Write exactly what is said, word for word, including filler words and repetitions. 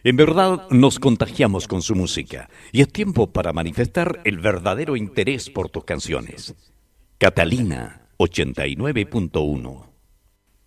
En verdad nos contagiamos con su música y es tiempo para manifestar el verdadero interés por tus canciones. Catalina ochenta y nueve punto uno.